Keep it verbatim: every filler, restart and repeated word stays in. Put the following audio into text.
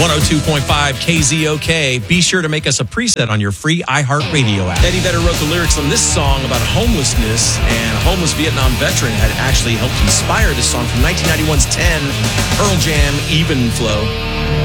one oh two point five K Z O K. Be sure to make us a preset on your free iHeartRadio app. Eddie Vedder wrote the lyrics on this song about homelessness, and a homeless Vietnam veteran had actually helped inspire this song from nineteen ninety-one's ten, Pearl Jam, Even Flow.